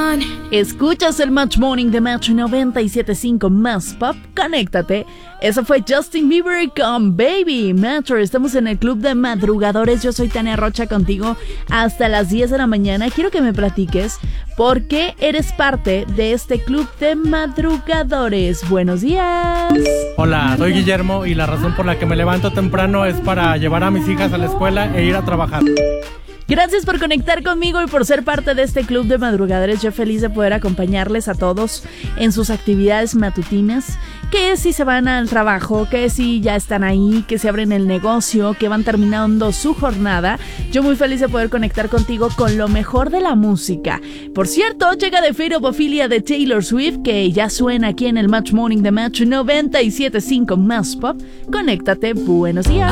Escuchas el Match Morning de Match 97.5 Más Pop. Conéctate. Eso fue Justin Bieber con Baby. Metro, estamos en el Club de Madrugadores. Yo soy Tania Rocha contigo hasta las 10 de la mañana. Quiero que me platiques por qué eres parte de este Club de Madrugadores. Buenos días. Hola, soy Guillermo y la razón por la que me levanto temprano es para llevar a mis hijas a la escuela e ir a trabajar. Gracias por conectar conmigo y por ser parte de este Club de Madrugadores. Yo feliz de poder acompañarles a todos en sus actividades matutinas. Que si se van al trabajo, que si ya están ahí, que se abren el negocio, que van terminando su jornada. Yo muy feliz de poder conectar contigo con lo mejor de la música. Por cierto, llega The Fate of Ophelia de Taylor Swift, que ya suena aquí en el Match Morning de Match 97.5 Más Pop. Conéctate, buenos días.